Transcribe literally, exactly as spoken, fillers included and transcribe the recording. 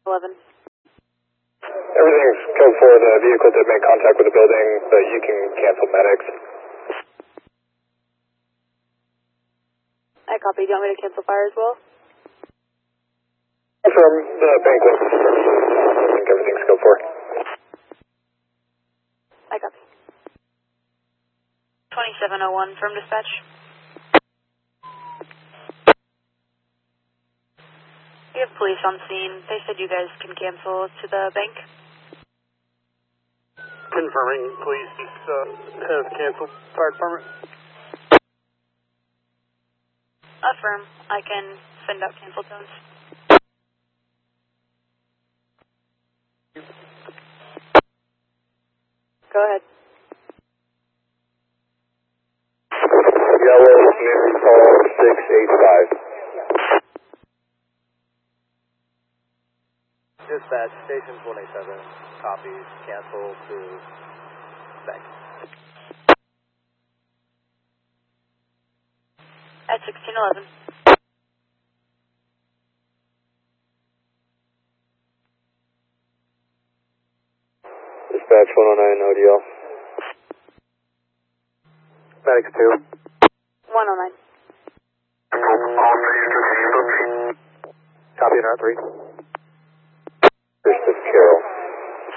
eleven. Everything's code for the vehicle did make contact with the building, but you can cancel medics. I copy. Do you want me to cancel fire as well? Confirm the bank was. I think everything's code for. I copy. twenty-seven oh one from dispatch. We have police on scene. They said you guys can cancel to the bank. Confirming police uh, have canceled fire department. Affirm. I can send out cancel tones. Go ahead. Yellow, Mary Paul, six eight five. Dispatch, station twenty-seven, copies, cancel to bank. At sixteen eleven. Dispatch one oh nine O D L. Medics two. one oh nine. Copy in R three.